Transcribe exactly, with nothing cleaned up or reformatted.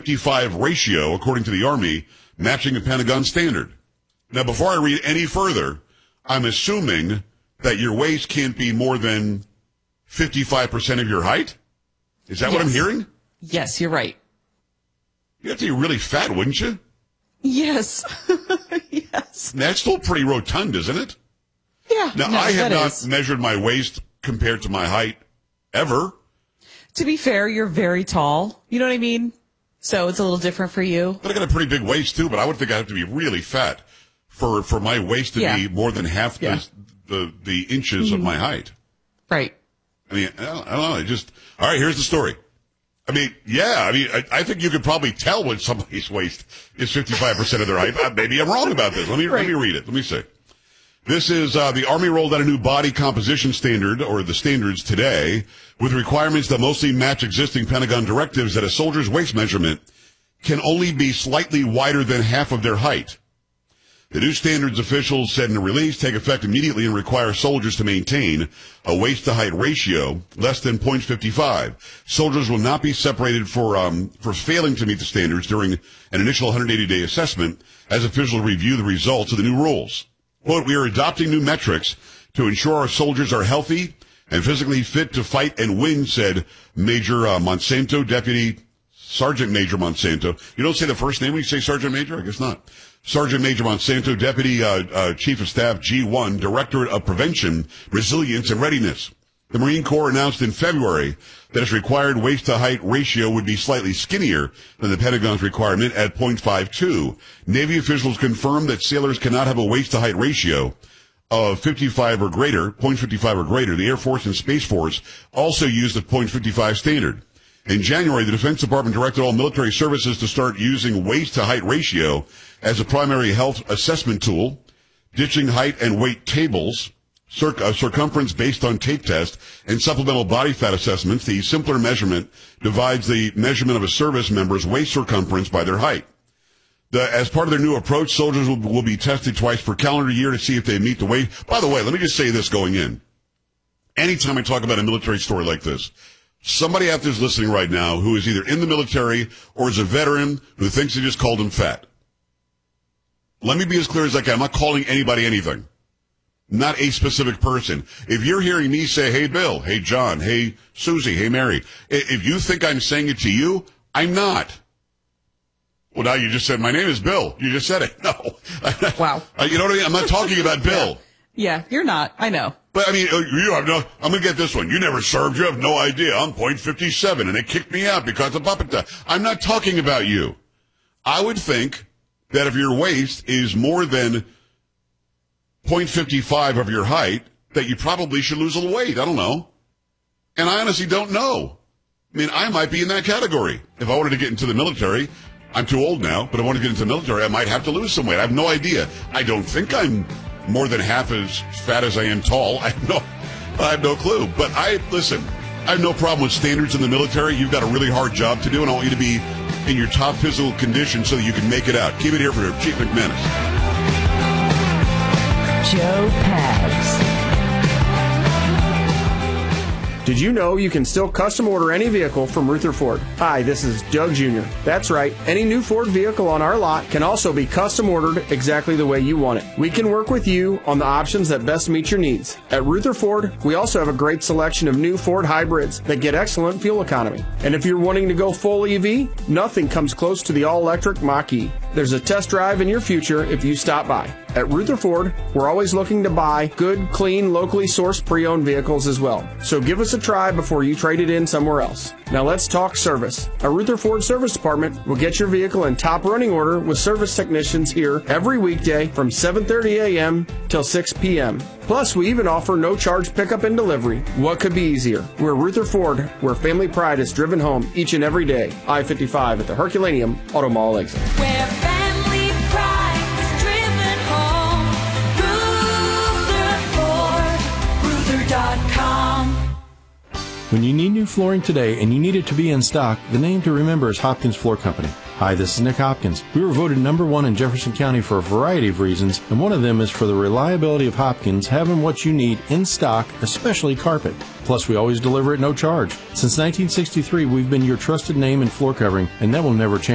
fifty-five ratio, according to the Army, matching a Pentagon standard. Now, before I read any further, I'm assuming that your waist can't be more than fifty-five percent of your height? Is that yes. what I'm hearing? Yes, you're right. You'd have to be really fat, wouldn't you? Yes. Yes. That's still pretty rotund, isn't it? Yeah. Now, no, I have not is. measured my waist compared to my height ever. To be fair, you're very tall. You know what I mean? So it's a little different for you. But I got a pretty big waist, too, but I would think I have to be really fat for, for my waist to yeah. be more than half yeah. the, the, the inches mm-hmm. of my height. Right. I mean, I don't, I don't know. I just, all right, here's the story. I mean, yeah, I mean, I, I think you could probably tell when somebody's waist is fifty-five percent of their height. Uh, maybe I'm wrong about this. Let me, right. let me read it. Let me see. This is, uh, the Army rolled out a new body composition standard, or the standards today, with requirements that mostly match existing Pentagon directives that a soldier's waist measurement can only be slightly wider than half of their height. The new standards, officials said in a release, take effect immediately and require soldiers to maintain a waist-to-height ratio less than point five five. Soldiers will not be separated for um, for failing to meet the standards during an initial one hundred eighty day assessment as officials review the results of the new rules. Quote, we are adopting new metrics to ensure our soldiers are healthy and physically fit to fight and win, said Major uh, Monsanto, Deputy Sergeant Major Monsanto. You don't say the first name when you say Sergeant Major? I guess not. Sergeant Major Monsanto, Deputy uh, uh, Chief of Staff, G one, Directorate of Prevention, Resilience, and Readiness. The Marine Corps announced in February that its required waist-to-height ratio would be slightly skinnier than the Pentagon's requirement at point five two. Navy officials confirmed that sailors cannot have a waist-to-height ratio of fifty-five or greater, point five five or greater. The Air Force and Space Force also used the point five five standard. In January, the Defense Department directed all military services to start using waist-to-height ratio as a primary health assessment tool, ditching height and weight tables, circ- uh, circumference based on tape test, and supplemental body fat assessments. The simpler measurement divides the measurement of a service member's waist circumference by their height. The, as part of their new approach, soldiers will, will be tested twice per calendar year to see if they meet the weight. By the way, let me just say this going in. Anytime I talk about a military story like this, somebody out there is listening right now who is either in the military or is a veteran who thinks they just called him fat. Let me be as clear as I can. I'm not calling anybody anything. Not a specific person. If you're hearing me say, hey, Bill, hey, John, hey, Susie, hey, Mary, if you think I'm saying it to you, I'm not. Well, now you just said, my name is Bill. You just said it. No. Wow. You know what I mean? I'm not talking about Bill. Yeah, you're not. I know. But, I mean, you have no, I'm going to get this one. You never served. You have no idea. I'm point five seven, and they kicked me out because of puppet time. I'm not talking about you. I would think that if your waist is more than point five five of your height, that you probably should lose a little weight. I don't know. And I honestly don't know. I mean, I might be in that category. If I wanted to get into the military, I'm too old now, but I want to get into the military, I might have to lose some weight. I have no idea. I don't think I'm more than half as fat as I am tall. I have no, I have no clue. But I, listen, I have no problem with standards in the military. You've got a really hard job to do, and I want you to be in your top physical condition so that you can make it out. Keep it here for Chief McManus. Joe Pags. Did you know you can still custom order any vehicle from Ruther Ford? Hi, this is Doug Junior That's right, any new Ford vehicle on our lot can also be custom ordered exactly the way you want it. We can work with you on the options that best meet your needs. At Ruther Ford, we also have a great selection of new Ford hybrids that get excellent fuel economy. And if you're wanting to go full E V, nothing comes close to the all-electric Mach-E. There's a test drive in your future if you stop by. At Ruther Ford, we're always looking to buy good, clean, locally sourced pre-owned vehicles as well. So give us a try before you trade it in somewhere else. Now let's talk service. A Ruther Ford Service Department will get your vehicle in top running order with service technicians here every weekday from seven thirty a.m. till six p.m. Plus, we even offer no-charge pickup and delivery. What could be easier? We're Ruther Ford, where family pride is driven home each and every day. I fifty-five at the Herculaneum Auto Mall exit. Where family pride is driven home. Ruther Ford, Ruther dot com. When you need new flooring today and you need it to be in stock, the name to remember is Hopkins Floor Company. Hi, this is Nick Hopkins. We were voted number one in Jefferson County for a variety of reasons, and one of them is for the reliability of Hopkins having what you need in stock, especially carpet. Plus, we always deliver at no charge. Since nineteen sixty-three, we've been your trusted name in floor covering, and that will never change.